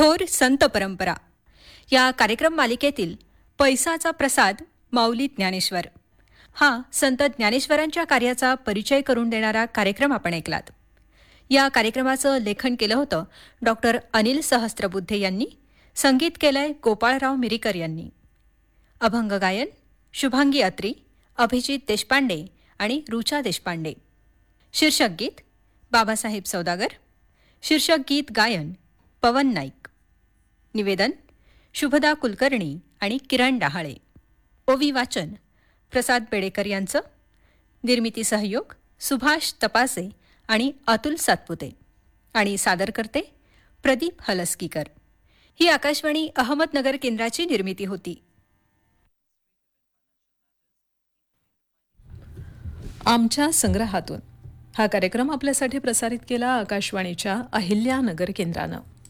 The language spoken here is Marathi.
थोर संत परंपरा या कार्यक्रम मालिकेतील पैसाचा प्रसाद माऊली ज्ञानेश्वर हा संत ज्ञानेश्वरांच्या कार्याचा परिचय करून देणारा कार्यक्रम आपण ऐकलात. या कार्यक्रमाचं लेखन केलं होतं डॉक्टर अनिल सहस्त्रबुद्धे यांनी. संगीत केलंय गोपाळराव मिरीकर यांनी. अभंग गायन शुभांगी अत्री, अभिजित देशपांडे आणि रुचा देशपांडे. शीर्षक गीत बाबासाहेब सौदागर. शीर्षक गीत गायन पवन नाईक. निवेदन शुभदा कुलकर्णी आणि किरण डहाळे. ओवी वाचन प्रसाद बेडेकर यांचं. निर्मिती सहयोग सुभाष तपासे आणि अतुल सातपुते. आणि सादर करते प्रदीप हलस्कीकर. ही आकाशवाणी अहमदनगर केंद्राची निर्मिती होती. आमच्या संग्रहातून हा कार्यक्रम आपल्यासाठी प्रसारित केला आकाशवाणीच्या अहिल्यानगर केंद्रानं.